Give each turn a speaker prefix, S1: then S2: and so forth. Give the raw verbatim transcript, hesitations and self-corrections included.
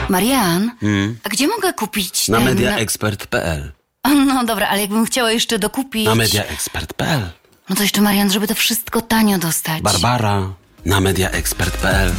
S1: Marian,
S2: Hmm?
S1: a gdzie mogę kupić
S2: Na
S1: ten...
S2: mediaexpert kropka p l.
S1: No dobra, ale jakbym chciała jeszcze dokupić...
S2: Na mediaexpert kropka p l.
S1: No to jeszcze, Marian, żeby to wszystko tanio dostać.
S2: Barbara. Na mediaexpert kropka p l.